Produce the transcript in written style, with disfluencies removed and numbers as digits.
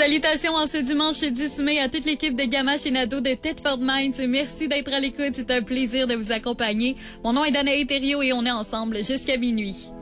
Salutations en ce dimanche 10 mai à toute l'équipe de Gamache et Nadeau de Thetford Mines. Merci d'être à l'écoute. C'est un plaisir de vous accompagner. Mon nom est Danae Thériault et on est ensemble jusqu'à minuit.